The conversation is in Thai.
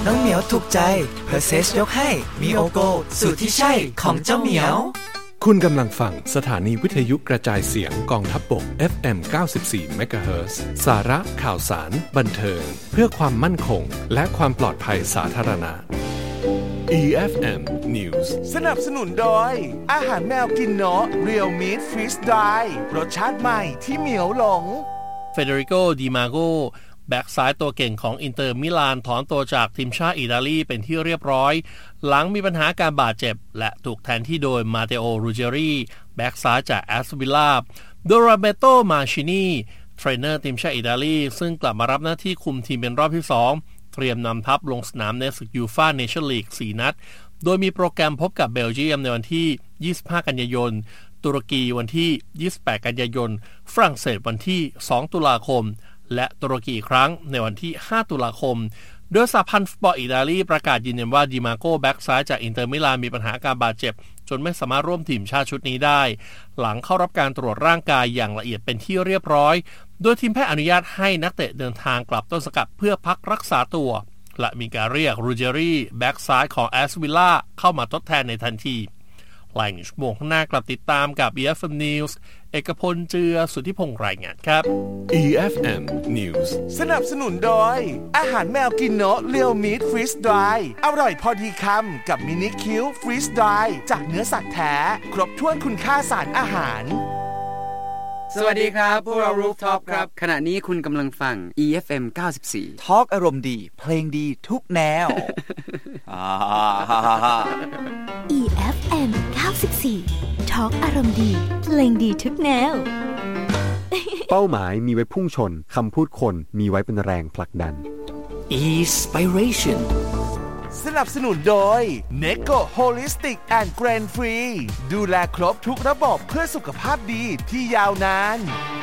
น้องเหมียวถูกใจเพอร์เซสยกให้มีโอโกสูตรที่ใช่ของเจ้าเหมียวคุณกำลังฟังสถานีวิทยุกระจายเสียงกองทัพบก FM 94 MHz สาระข่าวสารบันเทิงเพื่อความมั่นคงและความปลอดภัยสาธารณะ EFM News สนับสนุนโดยอาหารแมวกินเนาะ Real Meat Freeze Dry รสชาติใหม่ที่เหมียวหลงเฟเดริโก ดิมาโกแบ็กซ้ายตัวเก่งของอินเตอร์มิลานถอนตัวจากทีมชาติอิตาลีเป็นที่เรียบร้อยหลังมีปัญหาการบาดเจ็บและถูกแทนที่โดยมาเตโอ รูเจรีแบ็กซ้ายจากแอสตันวิลล่าโดราเบโต มาชินีเทรนเนอร์ทีมชาติอิตาลีซึ่งกลับมารับหน้าที่คุมทีมเป็นรอบที่2เตรียมนำทัพลงสนามในศึกยูฟ่าเนชั่นลีก4นัดโดยมีโปรแกรมพบกับเบลเยียมในวันที่25กันยายนตุรกีวันที่28กันยายนฝรั่งเศสวันที่2ตุลาคมและตุรกีอีกครั้งในวันที่5ตุลาคมโดยสหพันธ์ฟุตบอลอิตาลีประกาศยืนยันว่าดิมาโกแบ็กซ้ายจากอินเตอร์มิลานมีปัญหาการบาดเจ็บจนไม่สามารถร่วมทีมชาติชุดนี้ได้หลังเข้ารับการตรวจร่างกายอย่างละเอียดเป็นที่เรียบร้อยโดยทีมแพทย์อนุญาตให้นักเตะเดินทางกลับต้นสังกัดเพื่อพักรักษาตัวและมีการเรียกรูเจรีแบ็กซ้ายของแอสตันวิลล่าเข้ามาทดแทนในทันทีหลายชั่วโมงข้างหน้ากลับติดตามกับ EFM News เอกพลเจือสุทธิพงษ์รายงานครับ EFM News สนับสนุนโดยอาหารแมวกินเนาะ Real Meat Freeze Dry อร่อยพอดีคำกับมินิคิว Freeze Dry จากเนื้อสัตว์แท้ครบถ้วนคุณค่าสารอาหารสวัสดีครับพวกเรา Rooftop ครับขณะนี้คุณกำลังฟัง EFM 94 ทอล์กอารมณ์ดีเพลงดีทุกแนว EFM 94 ทอล์กอารมณ์ดีเพลงดีทุกแนวเป้าหมายมีไว้พุ่งชนคำพูดคนมีไว้เป็นแรงผลักดัน Inspiration สนับสนุนโดย Neko Holistic and Grain Free ดูแลครบทุกระบบเพื่อสุขภาพดีที่ยาวนาน